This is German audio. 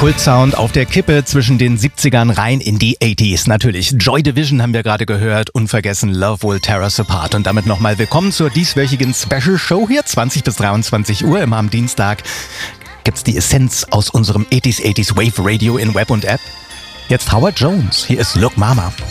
Kultsound auf der Kippe zwischen den 70ern rein in die 80s. Natürlich Joy Division haben wir gerade gehört, unvergessen Love Will Tear Us Apart. Und damit nochmal willkommen zur dieswöchigen Special Show hier, 20 bis 23 Uhr immer am Dienstag. Gibt's die Essenz aus unserem 80s Wave Radio in Web und App? Jetzt Howard Jones, hier ist Look Mama.